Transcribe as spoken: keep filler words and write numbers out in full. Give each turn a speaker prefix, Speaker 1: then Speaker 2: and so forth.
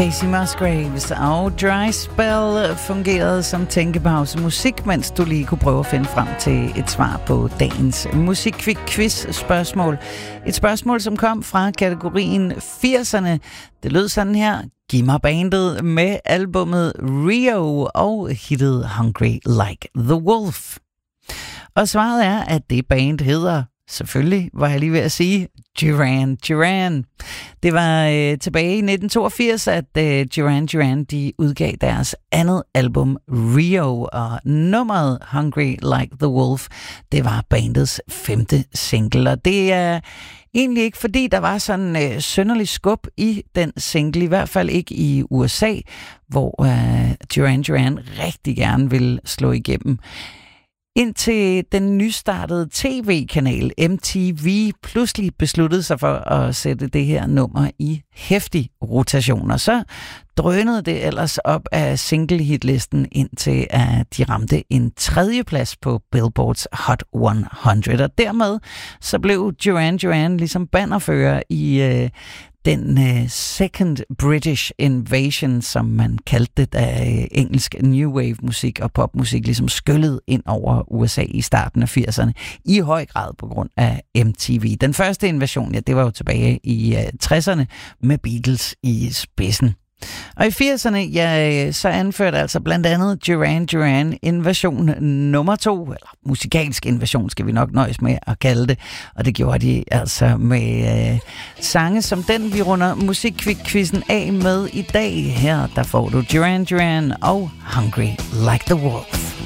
Speaker 1: Casey Musgraves og Dry Spell fungerede som tænkepause musik, mens du lige kunne prøve at finde frem til et svar på dagens musikquiz-spørgsmål. Et spørgsmål, som kom fra kategorien firserne. Det lød sådan her. Giv mig bandet med albummet Rio og hittet Hungry Like the Wolf. Og svaret er, at det band hedder, selvfølgelig var jeg lige ved at sige, Duran Duran. Det var øh, tilbage i nitten toogfirs, at øh, Duran Duran de udgav deres andet album Rio, og nummeret Hungry Like the Wolf, det var bandets femte single. Og det er egentlig ikke fordi, der var sådan øh, synderlig skub i den single, i hvert fald ikke i U S A, hvor øh, Duran Duran rigtig gerne ville slå igennem. Indtil den nystartede tv-kanal M T V pludselig besluttede sig for at sætte det her nummer i heftig rotation. Og så drønede det ellers op af single-hitlisten, indtil at de ramte en tredjeplads på Billboards Hot hundrede. Og dermed så blev Duran Duran ligesom bannerfører i øh, den uh, Second British Invasion, som man kaldte det, da uh, engelsk new wave musik og popmusik ligesom skyllede ind over U S A i starten af firserne, i høj grad på grund af M T V. Den første invasion, ja, det var jo tilbage i uh, tresserne med Beatles i spidsen. Og i firserne, ja, så anførte altså blandt andet Duran Duran invasion nummer to, eller musikalsk invasion skal vi nok nøjes med at kalde det, og det gjorde de altså med øh, sange som den, vi runder musikquizzen af med i dag. Her, der får du Duran Duran og Hungry Like the Wolf.